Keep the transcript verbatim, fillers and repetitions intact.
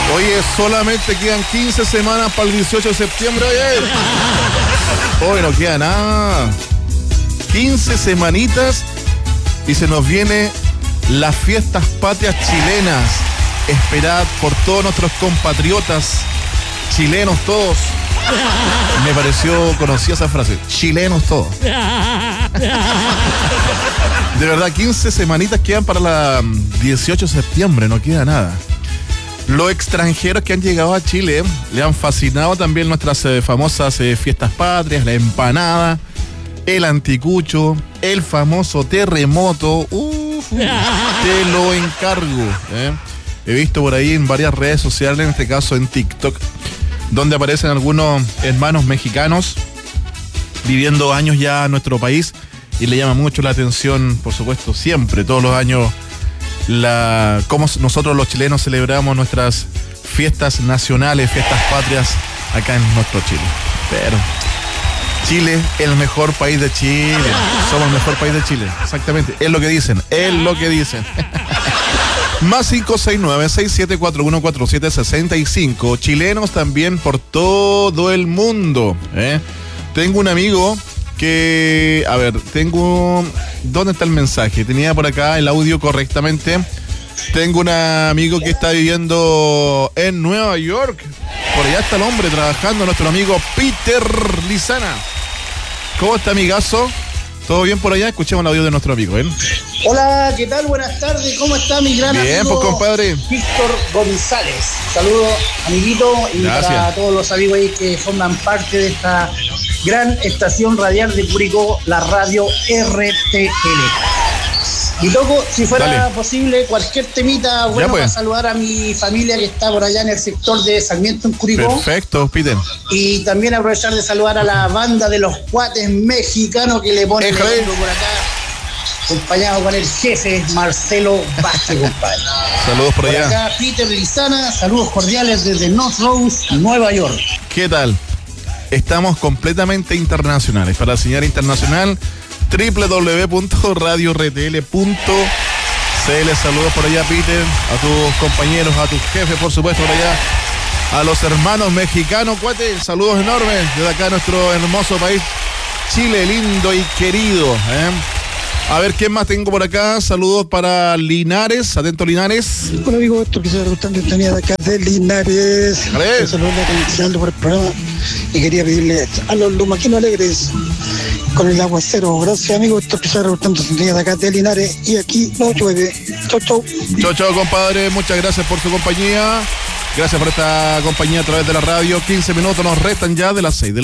Oye, solamente quedan quince semanas para el dieciocho de septiembre. Oye, hoy no queda nada. quince semanitas y se nos viene las fiestas patrias chilenas, esperadas por todos nuestros compatriotas chilenos todos. Me pareció conocida esa frase, chilenos todos. De verdad, quince semanitas quedan para la dieciocho de septiembre, no queda nada. Los extranjeros que han llegado a Chile le han fascinado también nuestras eh, famosas eh, fiestas patrias, la empanada, el anticucho, el famoso terremoto. Uf, te lo encargo. ¿eh? He visto por ahí en varias redes sociales, en este caso en TikTok, donde aparecen algunos hermanos mexicanos viviendo años ya en nuestro país y le llama mucho la atención, por supuesto, siempre, todos los años, la cómo nosotros los chilenos celebramos nuestras fiestas nacionales, fiestas patrias acá en nuestro Chile. Pero Chile, el mejor país de Chile. Somos el mejor país de Chile. Exactamente. Es lo que dicen. Es lo que dicen. Más cinco seis nueve, seis siete cuatro uno, cuatro siete seis cinco. Chilenos también por todo el mundo. ¿eh? Tengo un amigo que... A ver, tengo... ¿Dónde está el mensaje? Tenía por acá el audio correctamente. Tengo un amigo que está viviendo en Nueva York. Por allá está el hombre trabajando, nuestro amigo Peter Lizana. ¿Cómo está, amigazo? ¿Todo bien por allá? Escuchemos el audio de nuestro amigo, ¿eh? Hola, ¿qué tal? Buenas tardes. ¿Cómo está mi gran bien, amigo? Pues, compadre. Víctor González. Saludos, amiguito, y gracias. Para todos los amigos ahí que forman parte de esta gran estación radial de Curicó, la radio R T L. Y toco, si fuera Dale. posible, cualquier temita, bueno, pues. para saludar a mi familia que está por allá en el sector de Sarmiento, en Curicó. Perfecto, Peter. Y también aprovechar de saludar a la banda de los cuates mexicanos que le ponen el mundo por acá, acompañado con el jefe Marcelo Vázquez, compadre. Saludos por, por allá. acá, Peter Lizana, saludos cordiales desde North Rose, Nueva York. ¿Qué tal? Estamos completamente internacionales. Para la señal internacional, doble u doble u doble u punto radio r t l punto c l. Saludos por allá, Peter, a tus compañeros, a tus jefes, por supuesto, por allá, a los hermanos mexicanos, cuate, saludos enormes desde acá a nuestro hermoso país, Chile, lindo y querido. ¿eh? A ver, ¿quién más tengo por acá? Saludos para Linares, atento Linares. Hola amigo, esto que se gustando tenía de acá de Linares. Saludos por el programa y quería pedirle a los lumaquinos alegres con el aguacero. Gracias amigo, esto que se gustando tenía de acá de Linares y aquí no llueve. Chau, chau. Chau, chau, compadre, muchas gracias por su compañía. Gracias por esta compañía a través de la radio. quince minutos nos restan ya de las seis de la